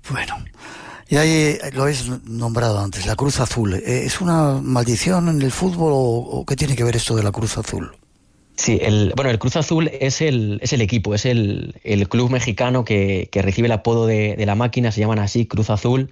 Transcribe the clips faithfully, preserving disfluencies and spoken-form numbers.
Bueno, y ahí lo habéis nombrado antes, la Cruz Azul. ¿Es una maldición en el fútbol o, o qué tiene que ver esto de la Cruz Azul? Sí, el, bueno, el Cruz Azul es el, es el equipo, es el, el club mexicano que, que recibe el apodo de, de la máquina, se llaman así, Cruz Azul,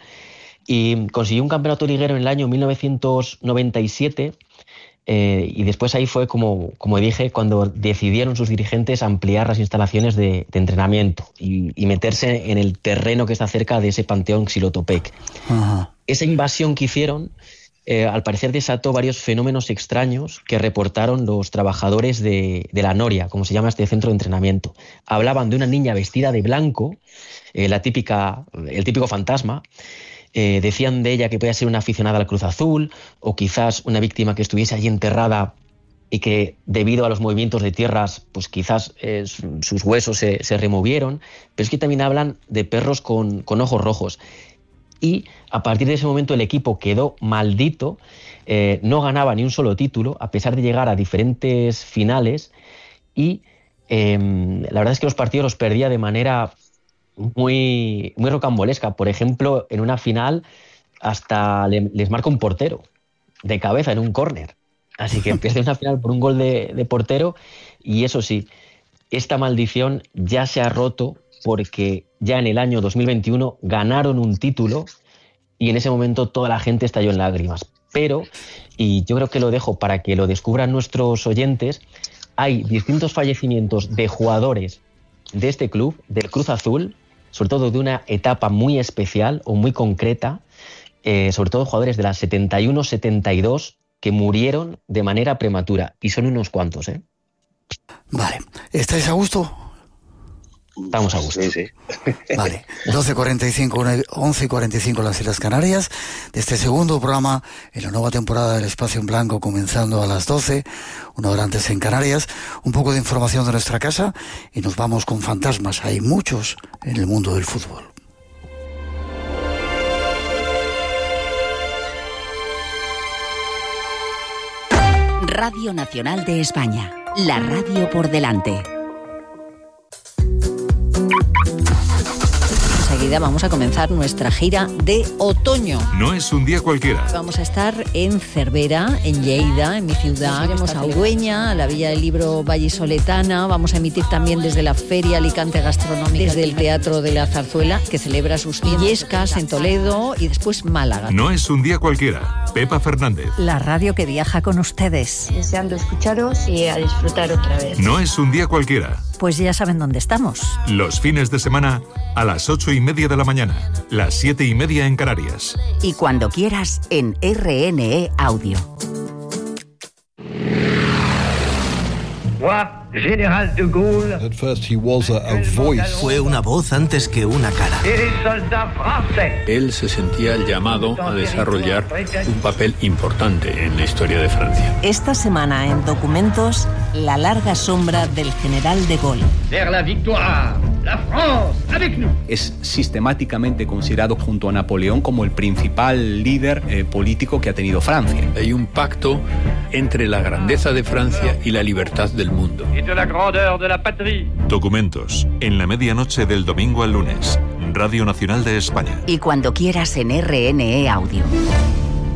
y consiguió un campeonato liguero en el año mil novecientos noventa y siete. Eh, y después ahí fue, como, como dije, cuando decidieron sus dirigentes ampliar las instalaciones de, de entrenamiento y, y meterse en el terreno que está cerca de ese panteón Xilotepec. Ajá. Esa invasión que hicieron, eh, al parecer desató varios fenómenos extraños que reportaron los trabajadores de, de la Noria, como se llama este centro de entrenamiento. Hablaban de una niña vestida de blanco, eh, la típica, el típico fantasma. Eh, decían de ella que podía ser una aficionada al Cruz Azul o quizás una víctima que estuviese allí enterrada y que debido a los movimientos de tierras pues quizás eh, sus huesos se, se removieron, pero es que también hablan de perros con, con ojos rojos. Y a partir de ese momento el equipo quedó maldito, eh, no ganaba ni un solo título a pesar de llegar a diferentes finales y eh, la verdad es que los partidos los perdía de manera muy, muy rocambolesca. Por ejemplo, en una final hasta le, les marca un portero de cabeza en un córner. Así que pierde una final por un gol de, de portero. Y eso sí, esta maldición ya se ha roto porque ya en el año dos mil veintiuno ganaron un título y en ese momento toda la gente estalló en lágrimas. Pero, y yo creo que lo dejo para que lo descubran nuestros oyentes, hay distintos fallecimientos de jugadores de este club, del Cruz Azul, sobre todo de una etapa muy especial o muy concreta, eh, sobre todo jugadores de las setenta y uno setenta y dos que murieron de manera prematura, y son unos cuantos, ¿eh? Vale, ¿estáis a gusto? Estamos a gusto. Sí, sí. Vale, doce cuarenta y cinco, once cuarenta y cinco en las Islas Canarias, de este segundo programa en la nueva temporada del Espacio en Blanco, comenzando a las doce, una hora antes en Canarias. Un poco de información de nuestra casa y nos vamos con fantasmas. Hay muchos en el mundo del fútbol. Radio Nacional de España, la radio por delante. Enseguida vamos a comenzar nuestra gira de otoño. No es un día cualquiera. Vamos a estar en Cervera, en Lleida, en mi ciudad. Iremos a Ugüeña, a la Villa del Libro Vallisoletana. Vamos a emitir también desde la Feria Alicante Gastronómica, desde el Teatro de la Zarzuela, que celebra sus Illescas en Toledo, y después Málaga. No es un día cualquiera. Pepa Fernández. La radio que viaja con ustedes. Deseando escucharos y a disfrutar otra vez. No es un día cualquiera. Pues ya saben dónde estamos. Los fines de semana a las ocho y media de la mañana, las siete y media en Canarias. Y cuando quieras en R N E Audio. General de Gaulle. At first he was a, a voice. Fue una voz antes que una cara. Él se sentía llamado a desarrollar un papel importante en la historia de Francia. Esta semana en Documentos, la larga sombra del general de Gaulle. Vers la victoire, la France avec nous. Es sistemáticamente considerado junto a Napoleón como el principal líder eh, político que ha tenido Francia. Hay un pacto entre la grandeza de Francia y la libertad del mundo. Y de la grandeur de la patrie. Documentos, en la medianoche del domingo al lunes, Radio Nacional de España. Y cuando quieras en R N E Audio.